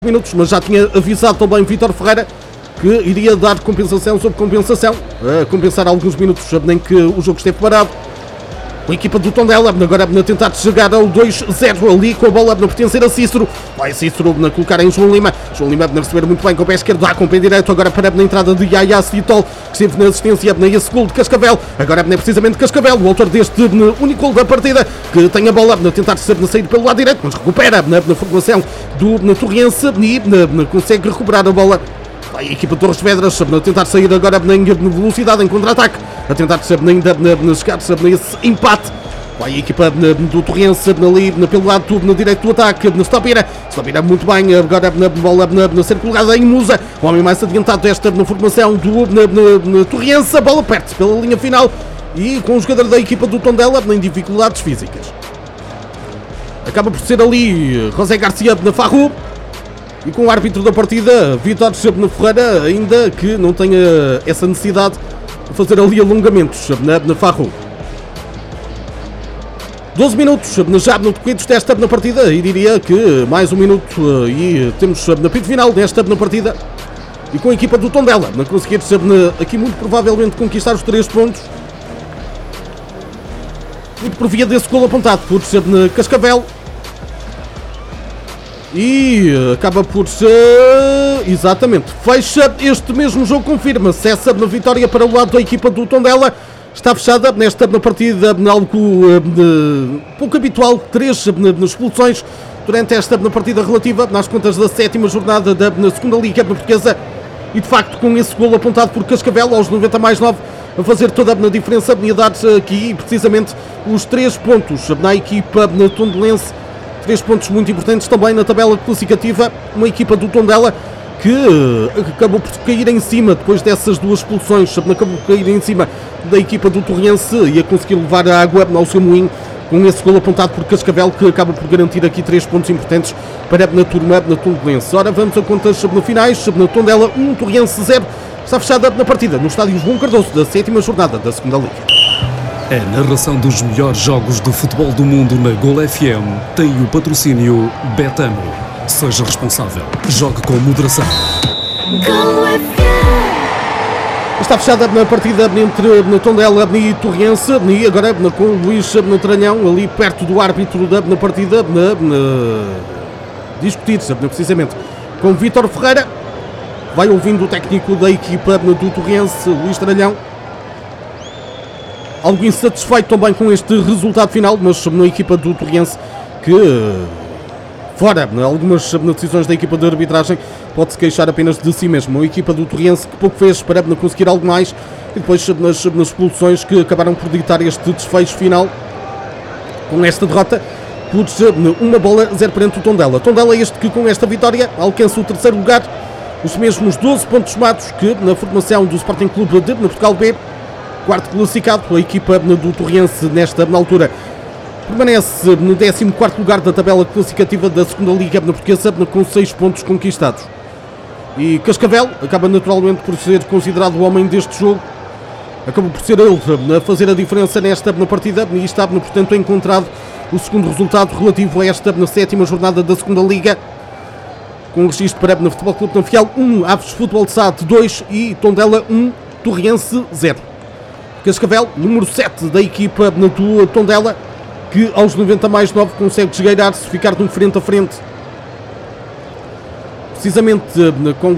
minutos, mas já tinha avisado também Vítor Ferreira que iria dar compensação sobre compensação, compensar alguns minutos em que o jogo esteve parado. A equipa do Tondela agora a tentar chegar ao 2-0 ali com a bola a pertencer a Cícero. Vai Cícero a colocar em João Lima. João Lima a receber muito bem com o pé esquerdo, dá com o pé direito agora para a entrada de Yaya Svitol, que esteve na assistência na esse gol de Cascavel. Agora é precisamente Cascavel, o autor deste único gol da partida, que tem a bola a tentar sair pelo lado direito, mas recupera na formação do Torrense e consegue recuperar a bola. Vai a equipa de Torres Vedras a tentar sair agora em velocidade, em contra-ataque, a tentar ainda chegar a esse empate. Vai a equipa do Torrense ali pelo lado direito do ataque, Stopira muito bem, agora a bola a ser colocada em Musa, o homem mais adiantado desta formação do Torrense, a bola perde-se pela linha final e com o jogador da equipa do Tondela em dificuldades físicas. Acaba por ser ali José Garcia na Farru. E com o árbitro da partida, Vítor Ferreira, ainda que não tenha essa necessidade de fazer ali alongamentos na Farru. 12 minutos já no decorridos desta partida, e diria que mais um minuto e temos na apito final desta partida. E com a equipa do Tondela a conseguir aqui muito provavelmente conquistar os 3 pontos. Muito por via desse gol apontado por Cascavel. E acaba por ser, exatamente, fecha este mesmo jogo, confirma-se essa vitória para o lado da equipa do Tondela. Está fechada nesta partida algo pouco habitual, 3 expulsões durante esta partida relativa nas contas da 7ª jornada da segunda Liga Portuguesa. E de facto com esse golo apontado por Cascavel aos 90+9 a fazer toda a diferença e a dar aqui precisamente os 3 pontos na equipa tondelense. 3 pontos muito importantes também na tabela classificativa. Uma equipa do Tondela que acabou por cair em cima depois dessas 2 expulsões, acabou por cair em cima da equipa do Torrense e a conseguir levar a água ao seu moinho com esse golo apontado por Cascavel, que acaba por garantir aqui 3 pontos importantes para a turma tondelense. Ora, vamos a contas finais. Tondela 1, Torrense 0. Está fechada na partida no estádio João Cardoso da 7ª jornada da segunda Liga. A narração dos melhores jogos do futebol do mundo na Gol FM tem o patrocínio Betano. Seja responsável. Jogue com moderação. Gol FM. Está fechada na partida entre Tondela e Torrense e agora com o Luís Tralhão ali perto do árbitro na partida discutir-se precisamente com Vítor Ferreira. Vai ouvindo o técnico da equipa do Torrense, Luís Tralhão. Algo insatisfeito também com este resultado final, mas na equipa do Torrense que, fora algumas decisões da equipa de arbitragem, pode-se queixar apenas de si mesmo. A equipa do Torrense que pouco fez para conseguir algo mais e depois nas expulsões que acabaram por ditar este desfecho final com esta derrota por 1-0 perante o Tondela. Tondela este que com esta vitória alcança o 3º lugar, os mesmos 12 pontos somados que na formação do Sporting Clube de Portugal B. 4º classificado, a equipa do Torrense nesta altura permanece no 14º lugar da tabela classificativa da segunda Liga Portuguesa com 6 pontos conquistados. E Cascavel acaba naturalmente por ser considerado o homem deste jogo. Acabou por ser ele a fazer a diferença nesta partida e está portanto encontrado o segundo resultado relativo a esta 7ª jornada da segunda Liga, com registro para o Futebol Clube Nafiel 1, Aves Futebol de Sade 2 e Tondela 1, Torrense 0. Cascavel, número 7 da equipa do Tondela, que aos 90+9 consegue desgueirar-se, ficar de um frente a frente. Precisamente com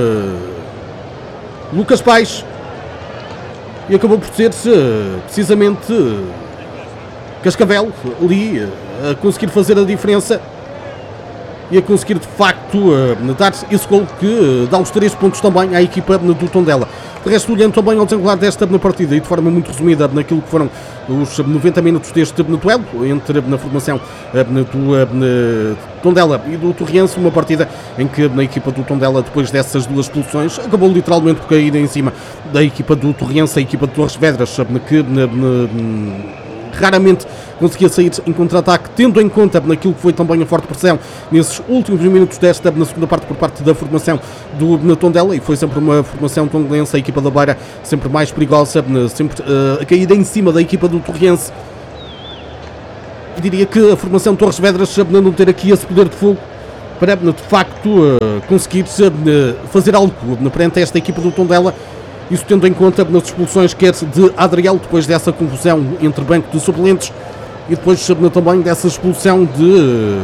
Lucas Paes. E acabou por ser precisamente Cascavel ali a conseguir fazer a diferença e a conseguir de facto dar esse gol que dá os 3 pontos também à equipa do Tondela. De resto, olhando também ao desenrolar desta partida e de forma muito resumida naquilo que foram os 90 minutos deste duelo entre a formação do Tondela e do Torrense, uma partida em que a equipa do Tondela, depois dessas 2 expulsões, acabou literalmente por cair em cima da equipa do Torrense, a equipa de Torres Vedras, que raramente conseguia sair em contra-ataque, tendo em conta naquilo que foi também a forte pressão nesses últimos minutos desta na segunda parte por parte da formação do Tondela, e foi sempre uma formação tondelense, a equipa da Beira sempre mais perigosa, sempre a cair em cima da equipa do Torrense. Diria que a formação Torres Vedras, não ter aqui esse poder de fogo, para de facto conseguir fazer algo perante esta equipa do Tondela, isso tendo em conta nas expulsões quer de Adriel, depois dessa confusão entre banco de suplentes, e depois também dessa expulsão de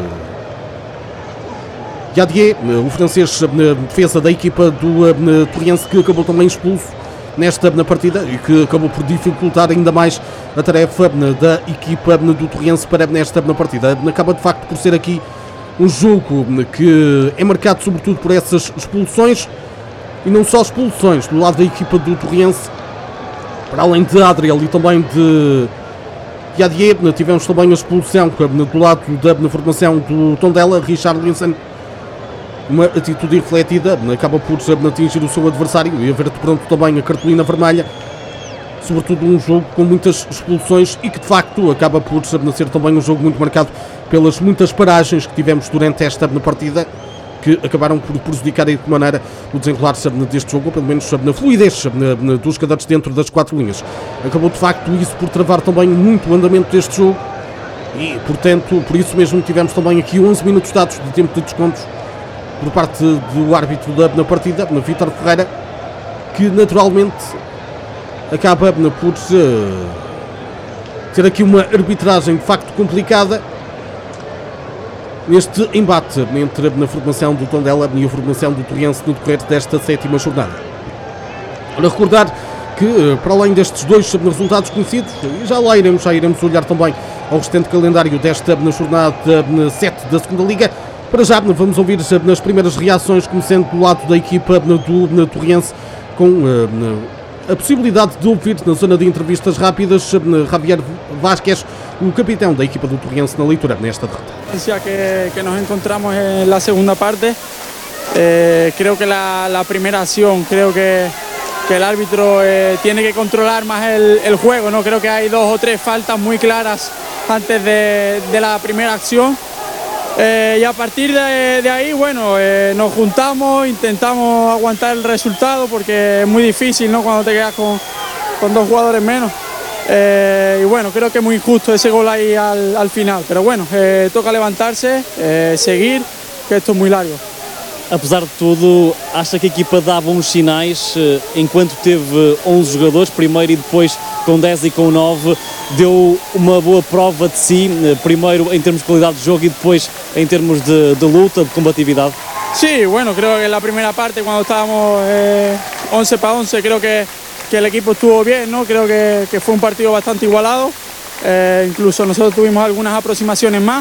Yadier, o francês defesa da equipa do Torrense, que acabou também expulso nesta partida e que acabou por dificultar ainda mais a tarefa da equipa do Torrense para nesta partida. Acaba de facto por ser aqui um jogo que é marcado sobretudo por essas expulsões, e não só expulsões do lado da equipa do Torrense, para além de Adriel e também de Yadier, tivemos também a expulsão do lado da formação do Tondela. Richarlison, uma atitude irrefletida, acaba por atingir o seu adversário e haver de pronto também a cartolina vermelha, sobretudo um jogo com muitas expulsões e que de facto acaba por ser também um jogo muito marcado pelas muitas paragens que tivemos durante esta partida, que acabaram por prejudicar de que maneira o desenrolar deste jogo, ou pelo menos na fluidez dos jogadores dentro das quatro linhas. Acabou de facto isso por travar também muito o andamento deste jogo e, portanto, por isso mesmo tivemos também aqui 11 minutos dados de tempo de descontos por parte do árbitro da partida, Vítor Ferreira, que naturalmente acaba por ter aqui uma arbitragem de facto complicada neste embate entre a formação do Tondela e a formação do Torrense no decorrer desta sétima jornada. Para recordar que, para além destes dois resultados conhecidos, e já iremos olhar também ao restante calendário desta jornada 7 da segunda Liga. Para já vamos ouvir nas primeiras reações, começando do lado da equipa do Torrense, com a possibilidade de ouvir na zona de entrevistas rápidas Javier Vázquez, o capitão da equipa do Torrense, na leitura nesta derrota. Que nos encontramos en la segunda parte, creo que la primera acción, creo que el árbitro tiene que controlar más el juego, ¿no? Creo que hay 2 o 3 faltas muy claras antes de la primera acción. Y a partir de ahí, bueno, nos juntamos, intentamos aguantar el resultado porque es muy difícil, ¿no? Cuando te quedas con 2 jugadores menos. Y bueno, creo que es muy injusto ese gol ahí al final. Pero bueno, toca levantarse, seguir, que esto es muy largo. Apesar de tudo, acha que a equipa dá bons sinais enquanto teve 11 jogadores, primeiro e depois com 10 e com 9, deu uma boa prova de si, primeiro em termos de qualidade de jogo e depois em termos de luta, de combatividade? Sí, bueno, creo que en la primera parte cuando estábamos 11 para 11, creo que el equipo estuvo bien, ¿no? Creo que fue un partido bastante igualado, incluso nosotros tuvimos algunas aproximaciones más.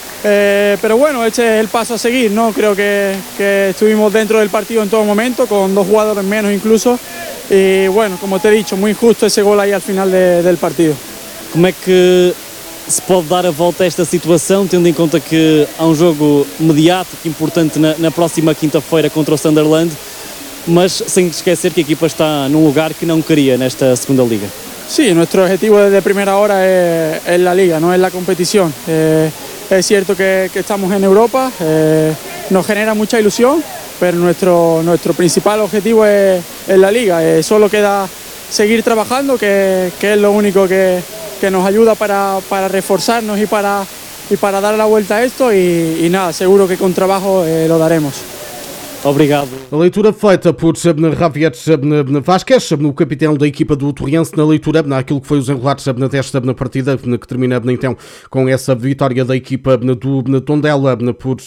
Pero bueno, este es el paso a seguir, ¿no? Creo que estuvimos dentro del partido en todo momento, con 2 jugadores menos incluso. Y bueno, como te he dicho, muy injusto ese gol aí al final del partido. Como é que se pode dar a volta a esta situação, tendo em conta que há um jogo mediático importante na próxima quinta-feira contra o Sunderland, mas sem esquecer que a equipa está num lugar que não queria nesta segunda liga? Sí, nuestro objetivo desde primera hora es la liga, no es la competición. Es cierto que estamos en Europa, nos genera mucha ilusión, pero nuestro principal objetivo es la liga. Solo queda seguir trabajando, que es lo único que nos ayuda para reforzarnos y para dar la vuelta a esto y nada, seguro que con trabajo lo daremos. Obrigado. A leitura feita por Javier Vázquez, o capitão da equipa do Torrense, na leitura naquilo que foi os enrolados desta partida, que termina então com essa vitória da equipa do Tondela por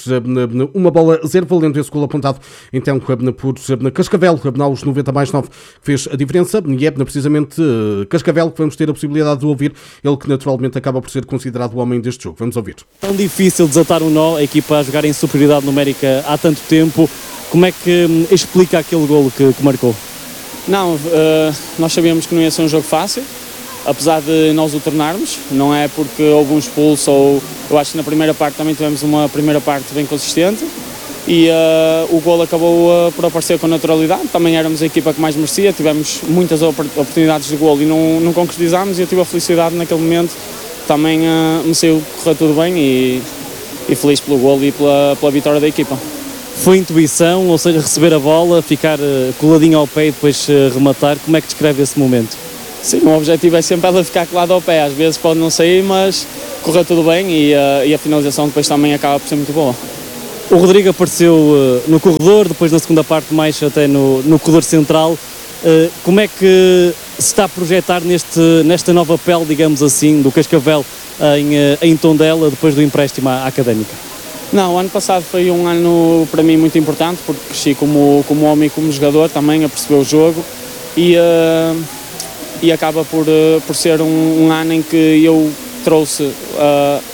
1-0, valendo esse gol apontado então por Cascavel, aos 90+9, que fez a diferença, e é precisamente Cascavel que vamos ter a possibilidade de ouvir, ele que naturalmente acaba por ser considerado o homem deste jogo. Vamos ouvir. Tão difícil desatar um nó, a equipa a jogar em superioridade numérica há tanto tempo. Como é que explica aquele golo que marcou? Não, nós sabíamos que não ia ser um jogo fácil, apesar de nós o tornarmos. Não é porque houve um expulso ou... Eu acho que na primeira parte também tivemos uma primeira parte bem consistente e o golo acabou por aparecer com naturalidade. Também éramos a equipa que mais merecia, tivemos muitas oportunidades de golo e não concretizámos, e eu tive a felicidade naquele momento. Também me saiu correr tudo bem e feliz pelo golo e pela vitória da equipa. Foi intuição, ou seja, receber a bola, ficar coladinho ao pé e depois rematar. Como é que descreve esse momento? Sim, o objetivo é sempre ela ficar colado ao pé. Às vezes pode não sair, mas correu tudo bem e a finalização depois também acaba por ser muito boa. O Rodrigo apareceu no corredor, depois na segunda parte mais até no corredor central. Como é que se está a projetar nesta nova pele, digamos assim, do Cascavel em Tondela, depois do empréstimo à Académica? Não, o ano passado foi um ano para mim muito importante, porque cresci como homem e como jogador também, a perceber o jogo, e acaba por ser um ano em que eu trouxe